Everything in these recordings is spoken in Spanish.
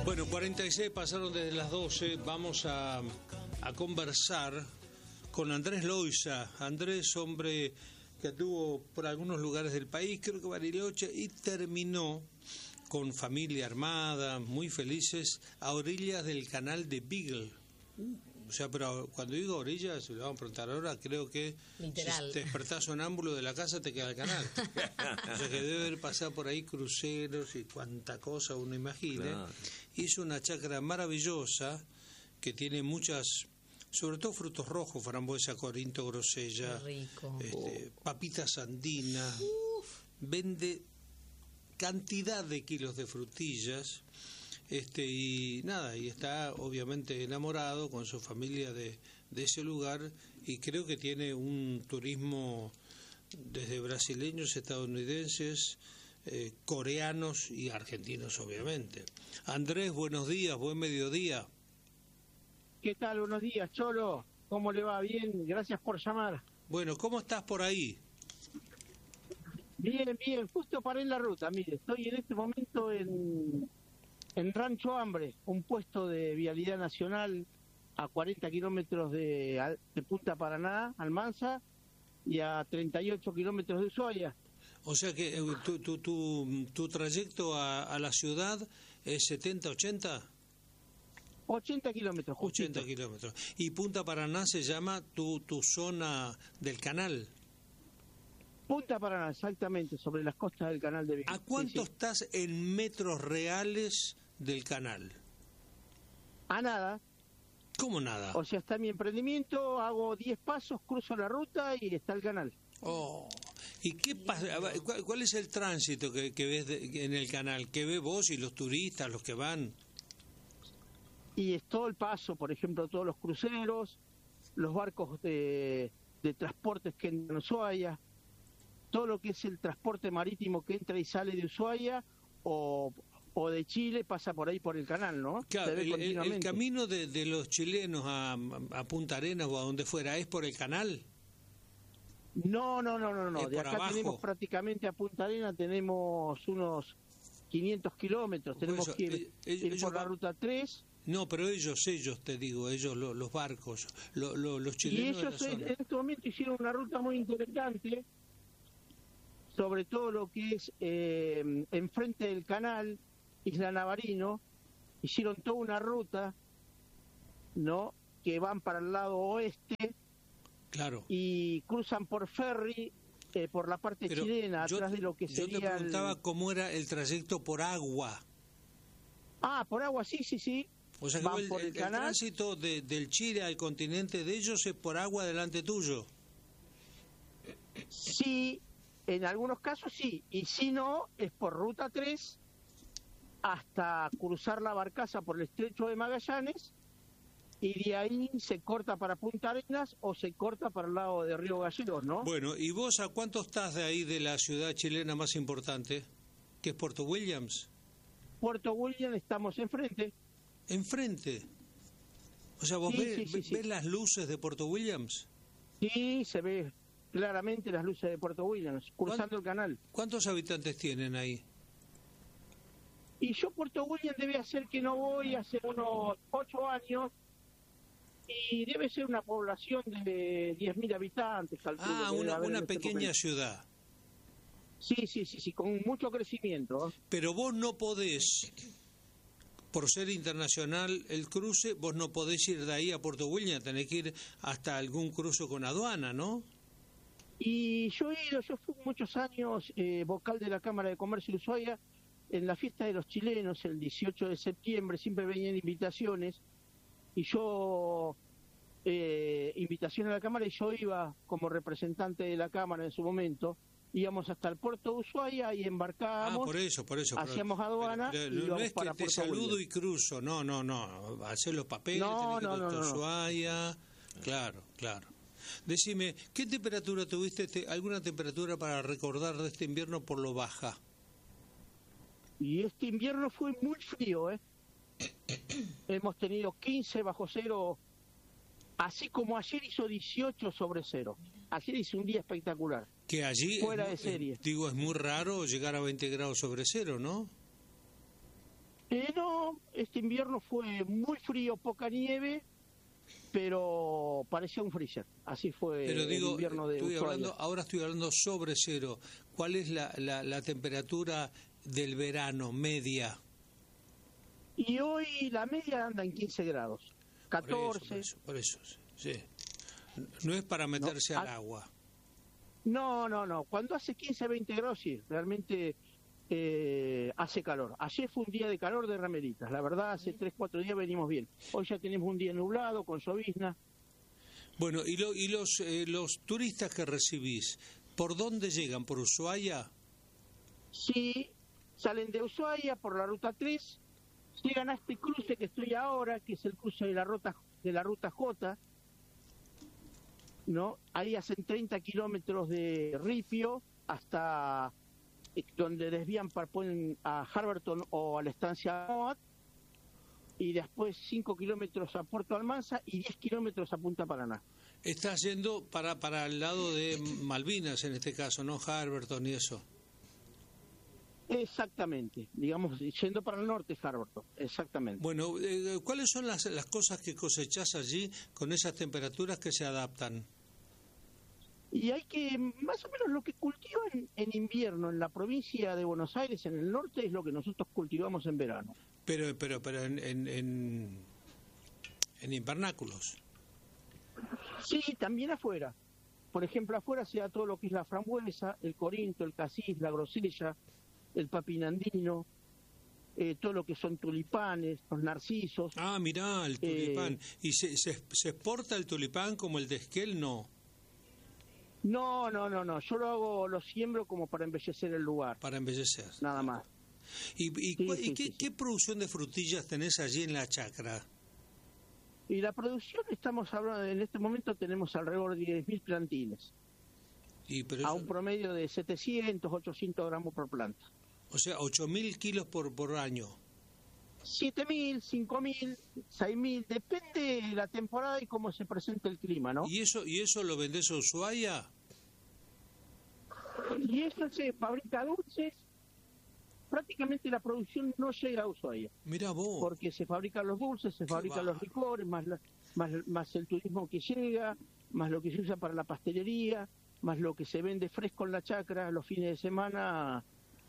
Bueno, 46 pasaron desde las 12. Vamos a conversar con Andrés Loiza. Andrés, hombre que anduvo por algunos lugares del país, creo que Bariloche, y terminó con familia armada, muy felices, a orillas del canal de Beagle. O sea, pero cuando digo orillas, se lo vamos a preguntar ahora, creo que literal. Si te despertás sonámbulo de la casa, te queda el canal. O sea que debe haber pasado por ahí cruceros y cuánta cosa uno imagine. Claro. Hizo una chacra maravillosa que tiene muchas, sobre todo frutos rojos, frambuesa, corinto, grosella, papitas andinas. Vende cantidad de kilos de frutillas. Y nada, y está obviamente enamorado con su familia de ese lugar, y creo que tiene un turismo desde brasileños, estadounidenses, coreanos y argentinos obviamente. Andrés, buenos días, buen mediodía. ¿Qué tal? Buenos días, Cholo. ¿Cómo le va? Bien, gracias por llamar. Bueno, ¿cómo estás por ahí? Bien, justo paré en la ruta, mire, estoy en este momento en Rancho Hambre, un puesto de vialidad nacional a 40 kilómetros de Punta Paraná, Almanza, y a 38 kilómetros de Ushuaia. O sea que tu trayecto a la ciudad es 70, 80? 80 kilómetros, justito. 80 kilómetros. ¿Y Punta Paraná se llama tu zona del canal? Punta Paraná, exactamente, sobre las costas del canal de Beagle. ¿A cuánto sí. estás en metros reales del canal? A nada. ¿Cómo nada? O sea, está mi emprendimiento, hago 10 pasos, cruzo la ruta y está el canal. Oh, ¿y qué pasa? ¿Cuál es el tránsito que ves en el canal? ¿Qué ves vos y los turistas, los que van? Y es todo el paso, por ejemplo, todos los cruceros, los barcos de transportes que entran a Ushuaia, todo lo que es el transporte marítimo que entra y sale de Ushuaia o de Chile pasa por ahí por el canal, ¿no? Claro, el camino de los chilenos a Punta Arenas o a donde fuera, ¿es por el canal? No. De acá abajo. tenemos prácticamente a Punta Arenas, tenemos unos 500 kilómetros, tenemos que ir por la ruta 3. No, pero ellos te digo, los barcos, los chilenos. Y ellos en este momento hicieron una ruta muy interesante, sobre todo lo que es enfrente del canal, Isla Navarino, hicieron toda una ruta, ¿no?, que van para el lado oeste. Claro. Y cruzan por ferry por la parte chilena, atrás de lo que sería. Yo te preguntaba cómo era el trayecto por agua. Ah, por agua, sí. O sea que el tránsito del Chile al continente de ellos es por agua delante tuyo. Sí, en algunos casos sí, y si no, es por ruta 3 hasta cruzar la barcaza por el estrecho de Magallanes, y de ahí se corta para Punta Arenas o se corta para el lado de Río Gallegos, ¿no? Bueno, ¿y vos a cuánto estás de ahí, de la ciudad chilena más importante, que es Puerto Williams? Puerto Williams estamos enfrente. ¿Enfrente? O sea, ¿vos ves las luces de Puerto Williams? Sí, se ve claramente las luces de Puerto Williams, cruzando el canal. ¿Cuántos habitantes tienen ahí? Y yo Puerto Williams debe ser que no voy hace unos 8 años, y debe ser una población de 10.000 habitantes, calculo. Ah, una pequeña ciudad. Sí, con mucho crecimiento. Pero vos no podés, por ser internacional el cruce, vos no podés ir de ahí a Puerto Williams, tenés que ir hasta algún cruce con aduana, ¿no? Y yo fui muchos años vocal de la Cámara de Comercio de Ushuaia. En la fiesta de los chilenos, el 18 de septiembre, siempre venían invitaciones, y yo, invitación a la Cámara, y yo iba como representante de la Cámara en su momento. Íbamos hasta el puerto de Ushuaia y embarcábamos. Por eso. Hacíamos aduana y íbamos no es para que te Puerto saludo Williams. Y cruzo, no. Hacer los papeles, tenés que ir hasta Ushuaia. Claro. Decime, ¿qué temperatura tuviste? ¿Alguna temperatura para recordar de este invierno por lo baja? Y este invierno fue muy frío, Hemos tenido 15 bajo cero, así como ayer hizo 18 sobre cero. Ayer hizo un día espectacular. Que allí, fuera de serie. Es muy raro llegar a 20 grados sobre cero, ¿no? No, No, este invierno fue muy frío, poca nieve, pero parecía un freezer. Así fue. Pero digo, el invierno de Ushuaia. ahora estoy hablando sobre cero. ¿Cuál es la temperatura del verano media? Y hoy la media anda en 15 grados, 14. Por eso, sí. No es para meterse al agua. No. Cuando hace 15, 20 grados, sí, realmente hace calor. Ayer fue un día de calor de remeritas. La verdad, hace 3, 4 días venimos bien. Hoy ya tenemos un día nublado, con llovizna. Bueno, ¿y los turistas que recibís, por dónde llegan? ¿Por Ushuaia? Sí, salen de Ushuaia por la ruta 3, llegan a este cruce que estoy ahora, que es el cruce de la ruta J, ¿no? Ahí hacen 30 kilómetros de Ripio hasta donde desvían para ponen a Harberton o a la estancia Moat, y después 5 kilómetros a Puerto Almanza y 10 kilómetros a Punta Paraná. Estás yendo para el lado de Malvinas en este caso, ¿no? Harberton y eso. Exactamente, digamos, yendo para el norte, Harberton, exactamente. Bueno, ¿cuáles son las cosas que cosechás allí con esas temperaturas que se adaptan? Y hay que, más o menos lo que cultivan en invierno en la provincia de Buenos Aires, en el norte, es lo que nosotros cultivamos en verano. Pero en invernáculos. Sí, también afuera. Por ejemplo, afuera se da todo lo que es la frambuesa, el corinto, el casis, la grosella, el papinandino, todo lo que son tulipanes, los narcisos. Ah, mirá, el tulipán. ¿Y se exporta el tulipán como el de Esquel? No. No. Yo lo siembro como para embellecer el lugar. Para embellecer. Nada más. ¿Qué producción de frutillas tenés allí en la chacra? Y la producción, estamos hablando, en este momento tenemos alrededor de 10.000 plantines. A un promedio de 700, 800 gramos por planta. O sea, 8.000 kilos por año. 7.000, 5.000, 6.000, depende de la temporada y cómo se presenta el clima, ¿no? ¿Y eso lo vendés a Ushuaia? Y eso se fabrica dulces. Prácticamente la producción no llega a Ushuaia. Mirá vos. Porque se fabrican los dulces, se fabrican los licores, más el turismo que llega, más lo que se usa para la pastelería, más lo que se vende fresco en la chacra los fines de semana.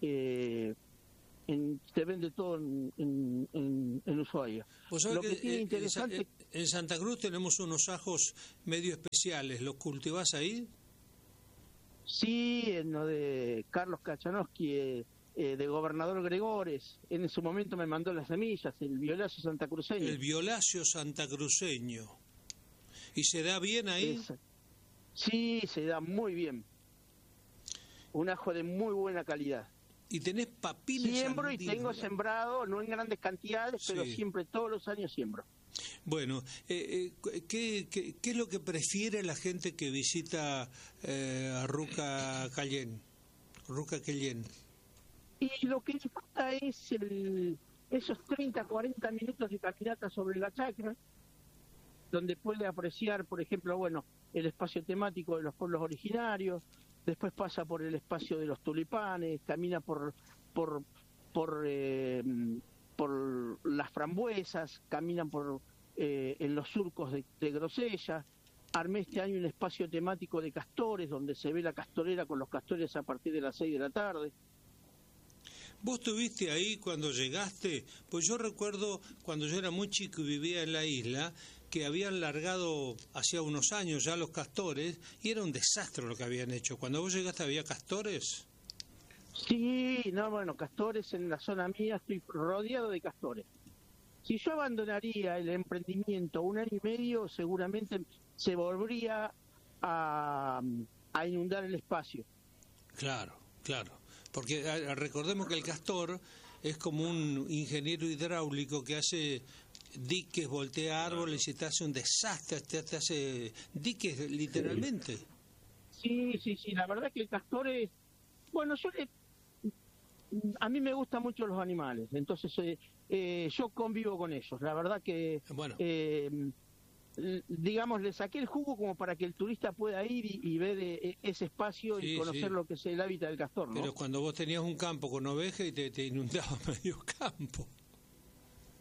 Se vende todo en Ushuaia. Lo que tiene interesante... En Santa Cruz tenemos unos ajos medio especiales. ¿Los cultivás ahí? Sí, en lo de Carlos Kachanowski, de Gobernador Gregores. En su momento me mandó las semillas, el violáceo santacruceño. El violáceo santacruceño. ¿Y se da bien ahí? Sí, se da muy bien. Un ajo de muy buena calidad. ¿Y tenés papines? Siembro y tengo sembrado, no en grandes cantidades, pero siempre, todos los años siembro. Bueno, ¿qué es lo que prefiere la gente que visita a Ruca Cayén? Y lo que disfruta es esos 30, 40 minutos de caminata sobre la chacra, donde puede apreciar, por ejemplo, bueno, el espacio temático de los pueblos originarios. Después pasa por el espacio de los tulipanes, camina por las frambuesas, caminan en los surcos de grosella. Armé este año un espacio temático de castores, donde se ve la castorera con los castores a partir de las 6 de la tarde. ¿Vos estuviste ahí cuando llegaste? Pues yo recuerdo cuando yo era muy chico y vivía en la isla, que habían largado hacía unos años ya los castores, y era un desastre lo que habían hecho. Cuando vos llegaste, ¿había castores? Sí, castores en la zona mía, estoy rodeado de castores. Si yo abandonaría el emprendimiento 1 año y medio, seguramente se volvería a inundar el espacio. Claro. Porque recordemos que el castor es como un ingeniero hidráulico que hace diques, voltea árboles y te hace un desastre, te hace diques literalmente. Sí, la verdad que el castor es... Bueno, a mí me gustan mucho los animales, entonces yo convivo con ellos. La verdad que, digamos, le saqué el jugo como para que el turista pueda ir y ver ese espacio y conocer lo que es el hábitat del castor, ¿no? Pero cuando vos tenías un campo con ovejas y te inundaba medio campo.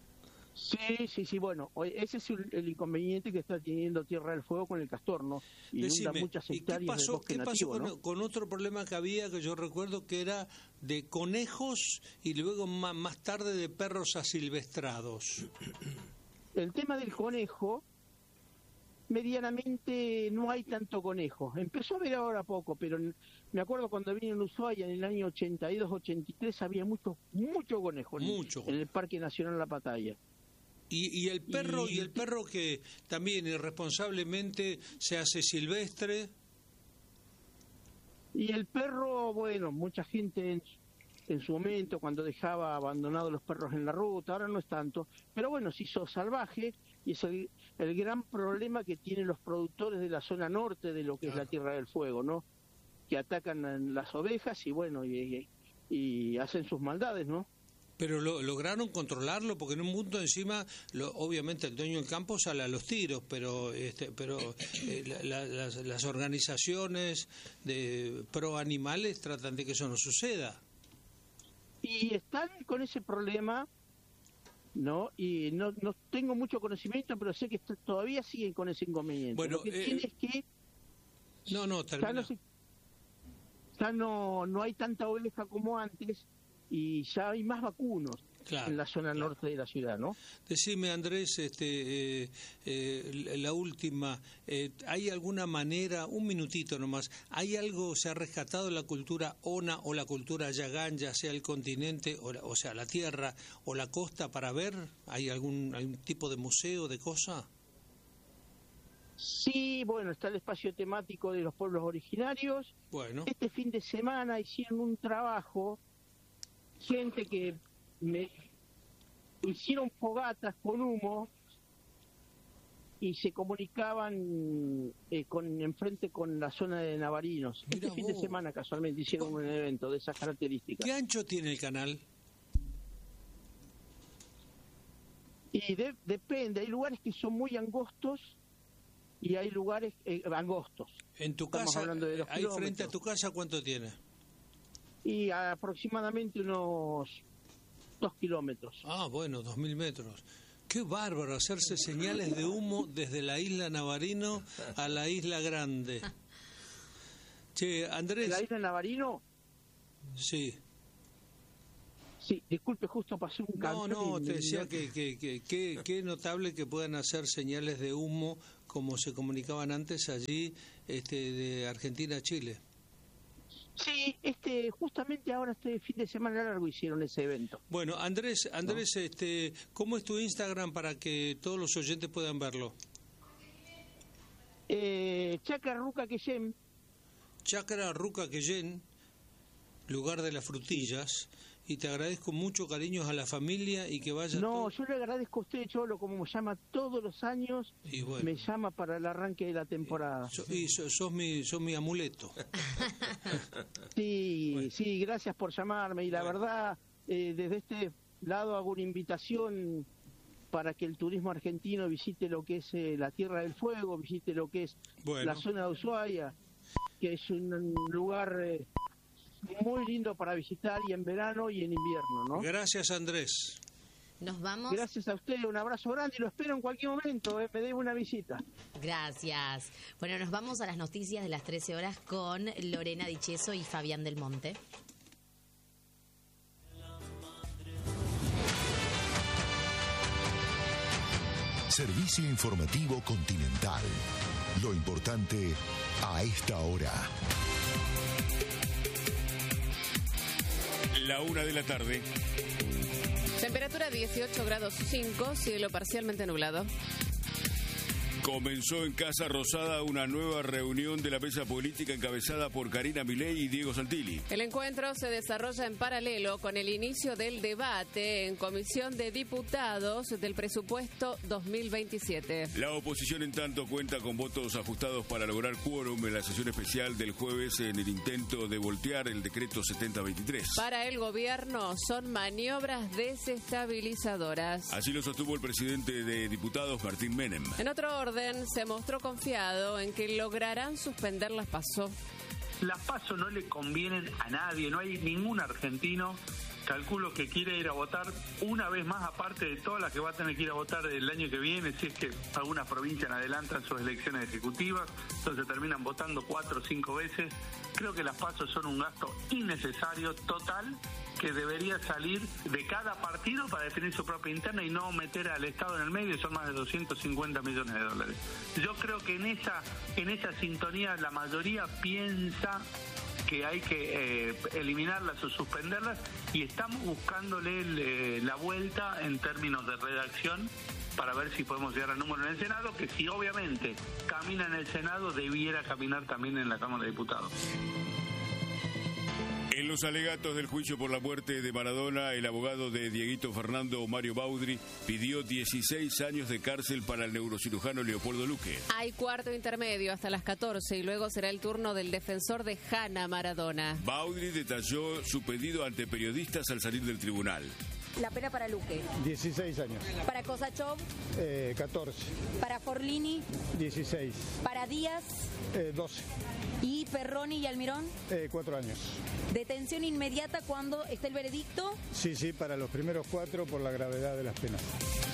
Sí, bueno, ese es el inconveniente que está teniendo Tierra del Fuego con el castor, ¿no? Inunda muchas hectáreas de bosque nativo, ¿qué pasó ¿no? con otro problema que había, que yo recuerdo que era de conejos y luego más tarde de perros asilvestrados? El tema del conejo, medianamente no hay tanto conejo. Empezó a haber ahora poco, pero me acuerdo cuando vine en Ushuaia en el año 82, 83, había mucho conejo en el Parque Nacional La Pataya. Y el perro que también irresponsablemente se hace silvestre. Y el perro, bueno, mucha gente en su momento cuando dejaba abandonados los perros en la ruta, ahora no es tanto, pero bueno, se hizo salvaje y es el gran problema que tienen los productores de la zona norte de lo que es la Tierra del Fuego, ¿no? Que atacan las ovejas y bueno, y hacen sus maldades, ¿no? Pero lograron controlarlo, porque en un punto encima, obviamente el dueño del campo sale a los tiros, pero las organizaciones de pro animales tratan de que eso no suceda. Y están con ese problema, ¿no? Y no tengo mucho conocimiento, pero sé que todavía siguen con ese inconveniente. Bueno, lo que tiene es que... termina. Ya no hay tanta oveja como antes, y ya hay más vacunos en la zona norte de la ciudad, ¿no? Decime, Andrés, la última, ¿hay alguna manera, un minutito nomás, hay algo, se ha rescatado la cultura Ona o la cultura Yagán, ya sea el continente, o sea, la tierra o la costa, para ver? ¿Hay algún tipo de museo, de cosa? Sí, bueno, está el espacio temático de los pueblos originarios. Bueno. Este fin de semana hicieron un trabajo, gente que hicieron fogatas con humo y se comunicaban enfrente con la zona de Navarinos. Este fin de semana casualmente hicieron un evento de esas características. ¿Qué ancho tiene el canal? Y depende, hay lugares que son muy angostos y hay lugares angostos. ¿En tu casa, ahí frente a tu casa, cuánto tiene? Y aproximadamente unos 2 kilómetros. Ah, bueno, 2.000 metros. Qué bárbaro hacerse señales de humo desde la isla Navarino a la isla Grande. Che, Andrés. ¿La isla Navarino? Sí. Sí, disculpe, justo pasé un camión. No, te decía que qué notable que puedan hacer señales de humo como se comunicaban antes allí, de Argentina a Chile. Sí, justamente ahora este fin de semana largo hicieron ese evento. Bueno, Andrés, ¿no? ¿Cómo es tu Instagram para que todos los oyentes puedan verlo? Chacra Ruca Quellén. Chacra Ruca Quellén, lugar de las frutillas. Y te agradezco mucho, cariños a la familia y que vaya. No, yo le agradezco a usted, Cholo, como me llama todos los años, y bueno, me llama para el arranque de la temporada. Sos mi amuleto. Sí, bueno. Sí, gracias por llamarme. Y la verdad, desde este lado hago una invitación para que el turismo argentino visite lo que es la Tierra del Fuego, visite lo que es la zona de Ushuaia, que es un lugar... muy lindo para visitar, y en verano y en invierno, ¿no? Gracias, Andrés. Nos vamos. Gracias a usted, un abrazo grande y lo espero en cualquier momento, me debe una visita. Gracias. Bueno, nos vamos a las noticias de las 13 horas con Lorena Dicheso y Fabián del Monte. Servicio informativo Continental. Lo importante a esta hora. 1:00 p.m. Temperatura 18 grados 5, cielo parcialmente nublado. Comenzó en Casa Rosada una nueva reunión de la mesa política encabezada por Karina Milei y Diego Santilli. El encuentro se desarrolla en paralelo con el inicio del debate en Comisión de Diputados del presupuesto 2027. La oposición, en tanto, cuenta con votos ajustados para lograr quórum en la sesión especial del jueves en el intento de voltear el decreto 7023. Para el gobierno son maniobras desestabilizadoras. Así lo sostuvo el presidente de Diputados, Martín Menem. En otro orden, se mostró confiado en que lograrán suspender las PASO. Las PASO no le convienen a nadie, no hay ningún argentino calculo que quiere ir a votar una vez más, aparte de todas las que va a tener que ir a votar el año que viene, si es que algunas provincias adelantan sus elecciones ejecutivas, entonces terminan votando 4 o 5 veces. Creo que las PASO son un gasto innecesario, total, que debería salir de cada partido para definir su propia interna y no meter al Estado en el medio, y son más de 250 millones de dólares. Yo creo que en esa sintonía la mayoría piensa que hay que eliminarlas o suspenderlas, y estamos buscándole la vuelta en términos de redacción para ver si podemos llegar al número en el Senado, que si obviamente camina en el Senado, debiera caminar también en la Cámara de Diputados. En los alegatos del juicio por la muerte de Maradona, el abogado de Dieguito Fernando, Mario Baudry, pidió 16 años de cárcel para el neurocirujano Leopoldo Luque. Hay cuarto intermedio hasta las 14 y luego será el turno del defensor de Hanna Maradona. Baudry detalló su pedido ante periodistas al salir del tribunal. La pena para Luque. 16 años. Para Kosachov. 14. Para Forlini. 16. Para Díaz. 12. ¿Y Perroni y Almirón? 4 años. ¿Detención inmediata cuando esté el veredicto? Sí, para los primeros 4 por la gravedad de las penas.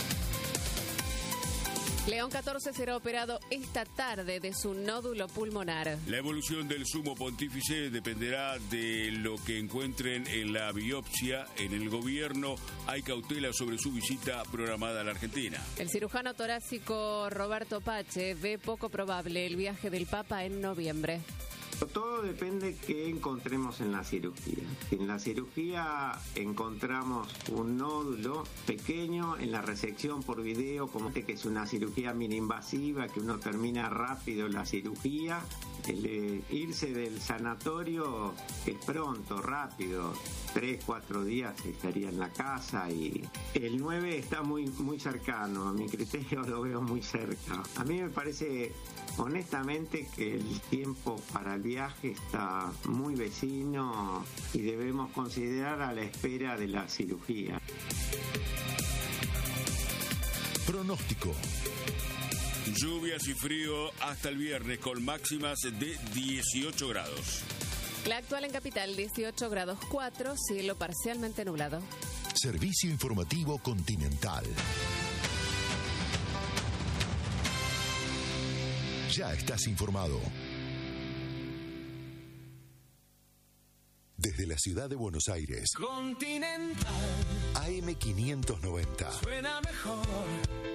León 14 será operado esta tarde de su nódulo pulmonar. La evolución del sumo pontífice dependerá de lo que encuentren en la biopsia. En el gobierno hay cautela sobre su visita programada a la Argentina. El cirujano torácico Roberto Pache ve poco probable el viaje del Papa en noviembre. Todo depende que encontremos en la cirugía. Si en la cirugía encontramos un nódulo pequeño en la resección por video, como que es una cirugía mini-invasiva, que uno termina rápido la cirugía, irse del sanatorio es pronto, rápido. 3-4 días estaría en la casa, y el 9 está muy cercano. A mi criterio lo veo muy cerca. A mí me parece honestamente que el tiempo para el viaje está muy vecino y debemos considerar a la espera de la cirugía. Pronóstico. Lluvias y frío hasta el viernes con máximas de 18 grados. La actual en Capital, 18 grados 4, cielo parcialmente nublado. Servicio informativo Continental. Ya estás informado. Desde la ciudad de Buenos Aires. Continental. AM 590. Suena mejor.